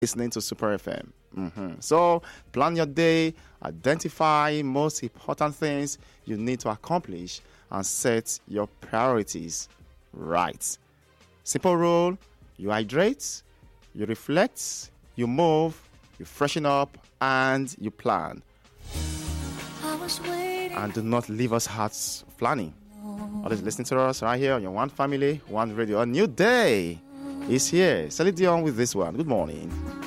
listening to Super FM. So plan your day, identify most important things you need to accomplish, and set your priorities right. Simple rule: you hydrate, you reflect, you move, you freshen up, and you plan. And do not leave us hearts planning. Always listening to us right here on your One Family, One Radio. A new day is here. Celine Dion with this one. Good morning.